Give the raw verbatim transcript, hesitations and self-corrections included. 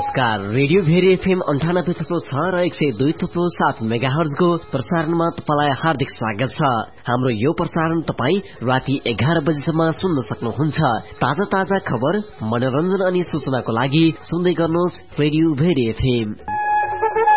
नमस्कार, radio very FM अन्ठानब्बे थुप्रो छ र एक सय दुई थुप्रो सात मेगाहर्जको प्रसारणमा तपाईलाई हार्दिक स्वागत छ। हाम्रो यो प्रसारण तपाई राति एघार बजेसम्म सुन्न सक्नुहुन्छ। ताजा ताजा खबर, मनोरञ्जन अनि सूचनाको लागि सुन्दै गर्नुहोस् रेडियो भेरी एफएम।